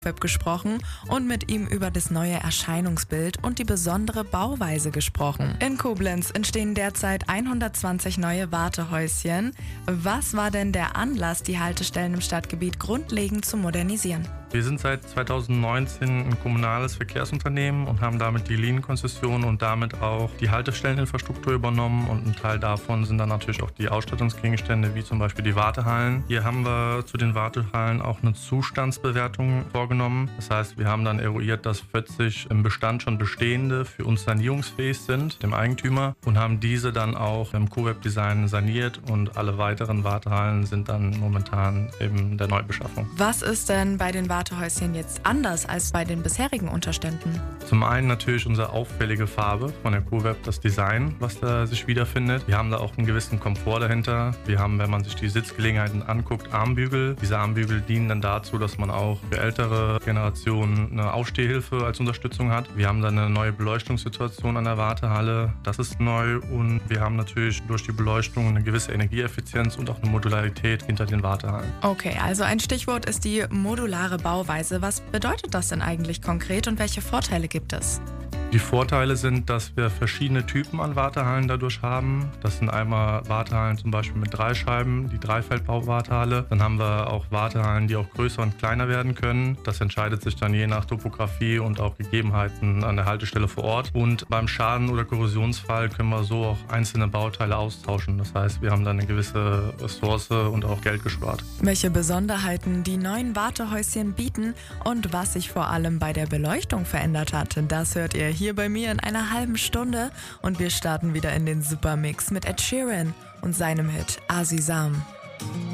Web gesprochen und mit ihm über das neue Erscheinungsbild und die besondere Bauweise gesprochen. In Koblenz entstehen derzeit 120 neue Wartehäuschen. Was war denn der Anlass, die Haltestellen im Stadtgebiet grundlegend zu modernisieren? Wir sind seit 2019 ein kommunales Verkehrsunternehmen und haben damit die Linienkonzession und damit auch die Haltestelleninfrastruktur übernommen, und ein Teil davon sind dann natürlich auch die Ausstattungsgegenstände, wie zum Beispiel die Wartehallen. Hier haben wir zu den Wartehallen auch eine Zustandsbewertung vorgenommen. Das heißt, wir haben dann eruiert, dass 40 im Bestand schon bestehende für uns sanierungsfähig sind, dem Eigentümer, und haben diese dann auch im CoWeb-Design saniert, und alle weiteren Wartehallen sind dann momentan in der Neubeschaffung. Was ist denn bei den Wartehäuschen jetzt anders als bei den bisherigen Unterständen? Zum einen natürlich unsere auffällige Farbe von der CoWeb, das Design, was da sich wiederfindet. Wir haben da auch einen gewissen Komfort dahinter. Wir haben, wenn man sich die Sitzgelegenheiten anguckt, Armbügel. Diese Armbügel dienen dann dazu, dass man auch für ältere Generationen eine Aufstehhilfe als Unterstützung hat. Wir haben dann eine neue Beleuchtungssituation an der Wartehalle. Das ist neu, und wir haben natürlich durch die Beleuchtung eine gewisse Energieeffizienz und auch eine Modularität hinter den Wartehallen. Okay, also ein Stichwort ist die modulare Bauweise. Was bedeutet das denn eigentlich konkret und welche Vorteile gibt es? Die Vorteile sind, dass wir verschiedene Typen an Wartehallen dadurch haben. Das sind einmal Wartehallen zum Beispiel mit 3 Scheiben, die Dreifeldbau-Wartehalle. Dann haben wir auch Wartehallen, die auch größer und kleiner werden können. Das entscheidet sich dann je nach Topografie und auch Gegebenheiten an der Haltestelle vor Ort. Und beim Schaden- oder Korrosionsfall können wir so auch einzelne Bauteile austauschen. Das heißt, wir haben dann eine gewisse Ressource und auch Geld gespart. Welche Besonderheiten die neuen Wartehäuschen bieten und was sich vor allem bei der Beleuchtung verändert hat, das hört ihr hier bei mir in einer halben Stunde, und wir starten wieder in den Supermix mit Ed Sheeran und seinem Hit Azizam.